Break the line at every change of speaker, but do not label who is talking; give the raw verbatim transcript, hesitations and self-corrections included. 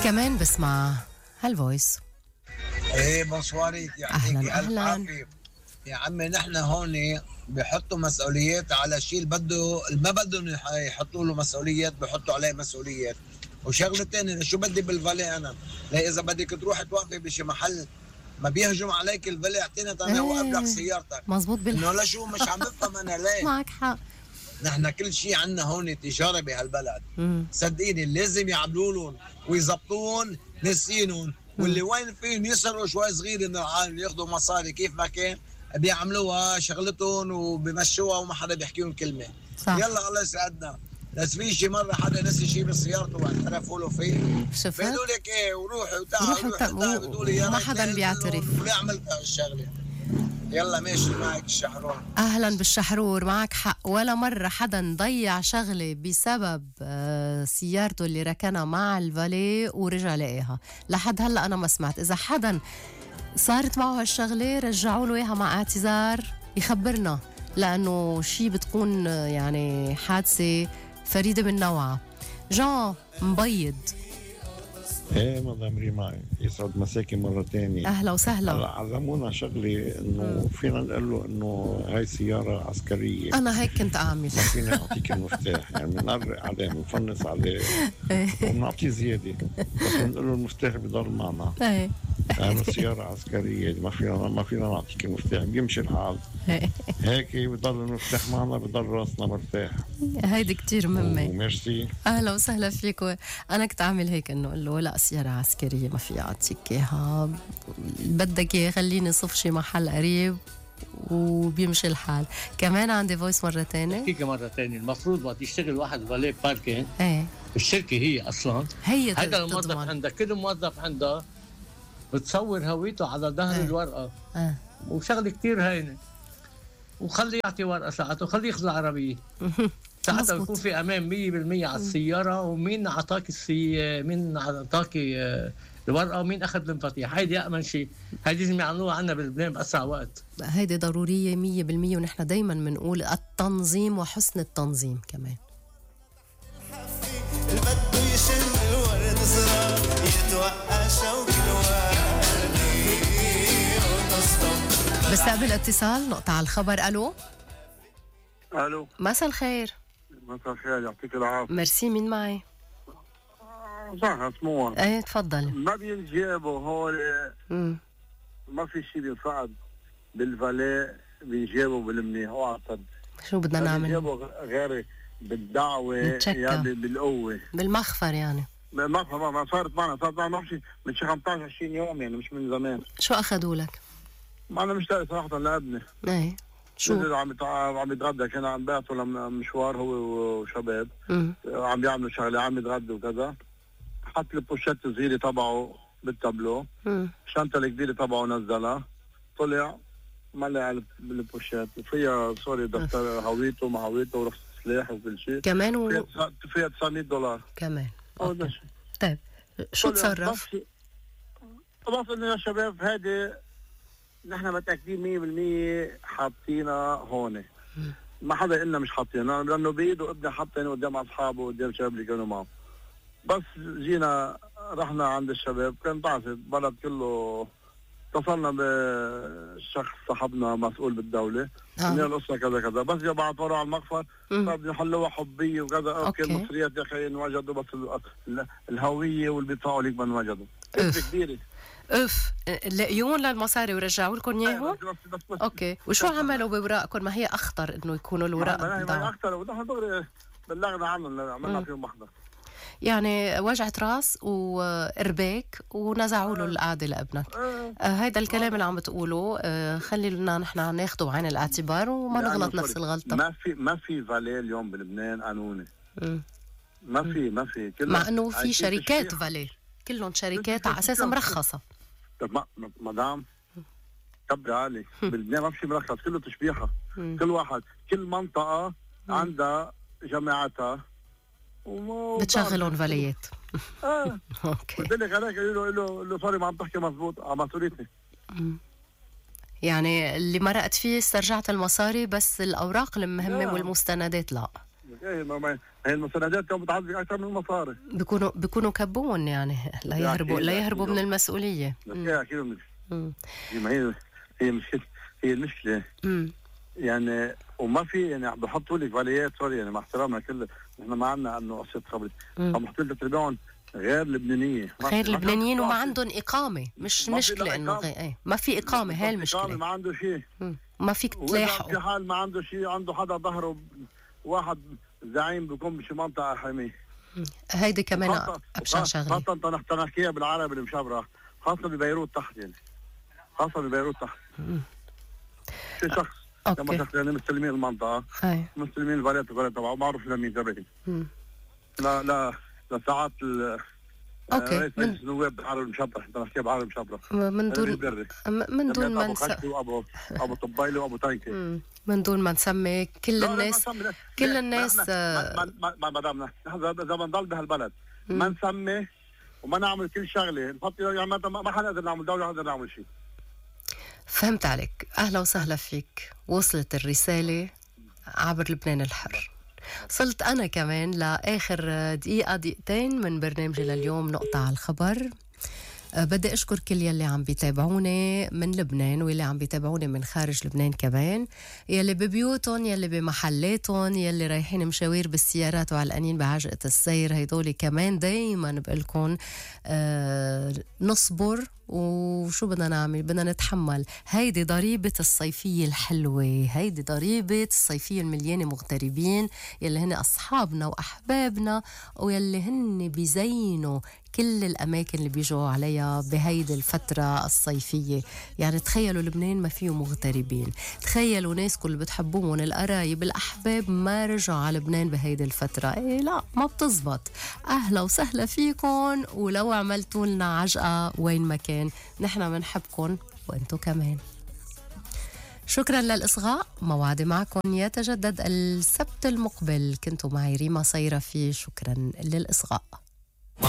كمان بسمع هالفويس.
ايه بونسواريت، يعطيكي الف عافيه يا عمي. نحن هون بحطوا مسؤوليات على شيء بده ما بدهم يحطوا له مسؤوليات، بحطوا عليه مسؤوليات. وشغله ثانيه، شو بدي بالفالي انا؟ لا اذا بدك تروح توقفي بشي محل ما بيهجم عليك الفالي، اعطينا انا اوقف لك سيارتك.
مزبوط بالحق.
انه لا شو مش عم بفهم انا ليه.
معك حق.
نحن كل شيء عندنا هون تجاره بهالبلد. صدقيني لازم يعملوا لهم ويظبطون نسينهم، واللي وين فيهم يسرقوا شوي صغير من العالم ياخذوا مصاري كيف ما كان بيعملوها شغلتهم وبيمشوها وما حدا بيحكيهم كلمه. صح. يلا الله يسعدنا. بس في شي مره حدا نسي شيء بسيارته واعترفوا له فيه،
شفت
بيقولوا لك ايه وروحي وتعالي وروحي وتعالي، بتقول لي يا
ما حدا بيعترف.
ليه عملت هالشغله؟ يلا ماشي معك الشحرور.
اهلا بالشحرور، معك حق. ولا مره حدا ضيع شغله بسبب سيارته اللي ركنها مع الفالي ورجع لقاها. لحد هلا انا ما سمعت. اذا حدا صارت معه هالشغله رجعوا له اياها مع اعتذار يخبرنا، لانه شيء بتكون يعني حادثه فريده من نوعها. جان مبيض.
ايه مدام ريما، يسعد مساكي مرة تانية.
اهلا وسهلا.
هلا علمونا شغلة انه فينا نقول له انه هاي سيارة عسكرية.
انا هيك كنت اعمل.
ما فينا نعطيك المفتاح، يعني بنقرق عليه بنفنص عليه وبنعطيه زيادة، بس بنقول له المفتاح بضل معنا.
ايه
يعني السيارة عسكرية، ما فينا ما فينا نعطيك المفتاح، بيمشي الحال. هيك بضل المفتاح معنا، بضل راسنا مرتاح.
هيدي كتير مهمة.
وميرسي.
اهلا وسهلا فيك. انا كنت اعمل هيك، انه اقول له لا سيارة عسكرية ما في اعطيك اياها، بدك اياه خليني صف شي محل قريب وبيمشي الحال. كمان عندي فويس مرة تانية.
احكيك مرة تانية، المفروض وقت يشتغل واحد فالي باركينج
ايه
الشركة هي اصلا
هي
هذا الموظف عندها، كل موظف عندها بتصور هويته على ظهر ايه. الورقة
اه.
وشغلة كتير هينة، وخلي يعطي ورقة ساعته وخلي ياخذ العربية ساعتها يكون في امان مية بالمية على السيارة، ومين عطاك السي مين عطاك الورقة ومين اخذ المفاتيح. هيدي امن شيء، هيدي لازم يعملوها عنا بلبنان باسرع وقت.
هيدي ضرورية مية بالمية، ونحن دايما بنقول التنظيم وحسن التنظيم كمان. البدو يشم الورد صغار يتوقع شوك الوردي وتصطم. بستقبل اتصال نقطة على الخبر. الو
الو
مساء الخير.
مساء الخير، يعطيك العافية.
ميرسي. مين معي؟
صح سموها.
ايه تفضل.
ما بينجابوا هول، ما في شيء بينفعد بالفالي، بينجابوا بالمنيح. واعتقد
شو بدنا نعمل؟
بينجابوا غير بالدعوة يعني بالقوة
بالمخفر يعني.
بالمخفر ما صارت معنا، صارت معنا مش من شي خمسطعش عشرين يوم، يعني مش من زمان.
شو اخذوا لك؟
ما انا مش لاقي صراحة لابني.
ايه شو؟
عم عم يتغدى، كان عم بعثوا لمشوار هو وشباب
مم.
عم يعملوا شغله، عم يتغدوا وكذا. حط البوشيت الصغيره تبعه بالتابلو، الشنطه الكبيره تبعه نزلها، طلع ملع بالبوشيت وفيها سوري دفتر هويته مع هويته ورخص سلاح وكل شيء
كمان و...
فيها تسعمية دولار
كمان. طيب شو تصرف؟
بس انه يا شباب هذه نحن متأكدين مية بالمية حاطينها هون، ما حدا قلنا مش حاطينها، لأنه بإيده ابني حاطينه قدام أصحابه وقدام الشباب اللي كانوا معه. بس جينا رحنا عند الشباب، كان تعرف البلد كله، اتصلنا بشخص صاحبنا مسؤول بالدولة، قلنا القصة كذا كذا، بس جا بعد ورا على المخفر صار يحلوها حبية وكذا. أوكي المصريات يا أخي انوجدوا، بس الهوية والبطاقة ليك ما انوجدوا. كبيرة
اف لقيون للمصاري ورجعوا لكم اياهم؟ اوكي، وشو عملوا بوراقكم؟ ما هي اخطر انه يكونوا الوراق.
ما هي اخطر، ونحن دغري بلغنا عنهم، عملنا فيهم محضر.
يعني وجعة راس وارباك ونزعوا له القعده لابنك. آه هيدا الكلام اللي عم بتقوله آه خلينا نحن ناخده بعين الاعتبار وما نغلط نفس الغلطه.
ما في ما في فالي اليوم بلبنان قانوني. ما في ما في
مع انه في شركات فالي، كلهم شركات على اساس مرخصه.
طب مدام كبري عالي بلبنان ما في مرخص، كله تشبيحه. كل واحد كل منطقه عندها جماعتها
بتشغلون فاليات.
اه
اوكي.
قلت لك عليك، له له له سوري ما عم تحكي مضبوط على مسؤوليتي.
يعني اللي مرقت فيه استرجعت المصاري، بس الاوراق المهمه والمستندات لا.
ايه ما هي المساندات كانت بتعذب اكثر من المصاري.
بيكونوا بيكونوا كبون يعني لا يهربوا لا يهربوا من المسؤوليه.
اكيد مش ما هي هي مشكله هي المشكله
امم
يعني وما في يعني عم بحطوا لك فاليات سوري يعني مع احترامنا كل احنا ما عندنا انه قصه خبره عم بحطوا لك تربيعهم غير لبنانيه
غير لبنانيين وما عندهم اقامه مش مشكله انه غير ايه ما في اقامه هاي المشكله
ما عنده شيء
ما فيك تلاحقه
في حال ما عنده شيء عنده حدا ظهره واحد زعيم بيكون بشي منطقه حاميه.
هيدي كمان ابشع شغله
خاصه نحن نحكيها بالعربي المشبرة خاصه ببيروت تحت يعني خاصه ببيروت تحت في شخص كما شخص يعني مستلمين المنطقه
هاي
مستلمين الفاليات الفاليات تبعه ما بعرف لمين تبعي لا لا لساعات
اوكي
رئيس مجلس النواب بالعربي المشبرة انت نحكيها بالعربي المشبرة
من دون من دون ما
نسمي ابو ابو طبيلي وابو تانكي
من دون ما نسمي كل الناس كل الناس
مدام نحن اذا بنضل بهالبلد ما نسمي وما نعمل كل شغله نحط يعني ما حنقدر نعمل دوله حنقدر نعمل شيء.
فهمت عليك. اهلا وسهلا فيك. وصلت الرساله عبر لبنان الحر. صلت أنا كمان لآخر دقيقة دقيقتين من برنامجي لليوم نقطة على الخبر. أه بدي أشكر كل يلي عم بيتابعوني من لبنان واللي عم بيتابعوني من خارج لبنان كمان، يلي ببيوتهم يلي بمحلاتهم يلي رايحين مشاوير بالسيارات وعلقانين بعجقة السير. هيدولي كمان دايما بقلكن أه نصبر وشو بدنا نعمل بدنا نتحمل. هيدي ضريبة الصيفية الحلوة، هيدي ضريبة الصيفية المليانة مغتربين يلي هن أصحابنا وأحبابنا ويلي هن بيزينوا كل الأماكن اللي بيجوا عليها بهيدي الفترة الصيفية. يعني تخيلوا لبنان ما فيه مغتربين، تخيلوا ناس كل بتحبوهم القرايب الأحباب ما رجعوا على لبنان بهيدي الفترة. إيه لا ما بتزبط. أهلا وسهلا فيكن، ولو عملتوا لنا عجقة وين ما كان نحن منحبكن وانتو كمان. شكرا للإصغاء. موعدي معكم يتجدد السبت المقبل. كنتوا معي ريما صيرفي. شكرا للإصغاء.